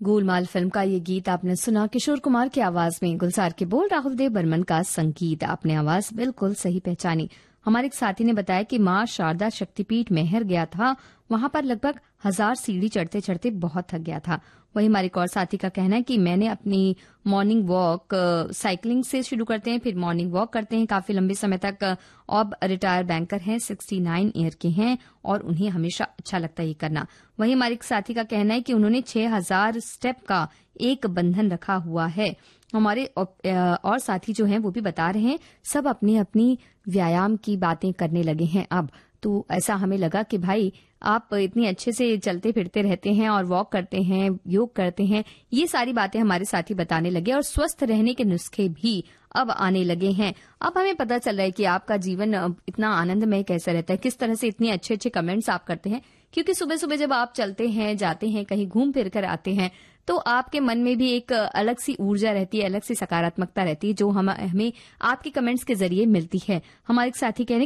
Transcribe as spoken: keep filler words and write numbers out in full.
Golmaal film का ये गीत आपने सुना किशोर कुमार की आवाज में, गुलजार के बोल, राहुल देव बर्मन का संगीत। आपने आवाज बिल्कुल सही पहचानी। हमारे एक साथी ने बताया कि मां शारदा शक्तिपीठ मेहर गया था, वहां पर लगभग हजार सीढ़ी चढ़ते चढ़ते बहुत थक गया था। वहीं हमारे एक और साथी का कहना है कि मैंने अपनी मॉर्निंग वॉक साइकिलिंग से शुरू करते हैं, फिर मॉर्निंग वॉक करते हैं काफी लंबे समय तक। अब रिटायर बैंकर हैं, सिक्सटी नाइन ईयर के हैं और उन्हें हमेशा अच्छा लगता है ये करना। वहीं हमारे एक साथी का कहना है कि उन्होंने छह हजार स्टेप का एक बंधन रखा हुआ है। हमारे और साथी जो हैं वो भी बता रहे हैं सब अपनी अपनी व्यायाम की बातें करने लगे हैं अब। तो ऐसा हमें लगा कि भाई आप इतनी अच्छे से चलते फिरते रहते हैं और वॉक करते हैं, योग करते हैं, ये सारी बातें हमारे साथी बताने लगे और स्वस्थ रहने के नुस्खे भी अब आने लगे हैं। अब हमें पता चल रहा है कि आपका जीवन इतना आनंदमय कैसा रहता है, किस तरह से इतने अच्छे अच्छे कमेंट्स आप करते हैं। क्योंकि सुबह सुबह जब आप चलते हैं, जाते हैं, कहीं घूम फिर कर आते हैं, तो आपके मन में भी एक अलग सी ऊर्जा रहती है, अलग सी सकारात्मकता रहती है, जो हम हमें आपके कमेंट्स के जरिए मिलती है। हमारे साथी कह रहे हैं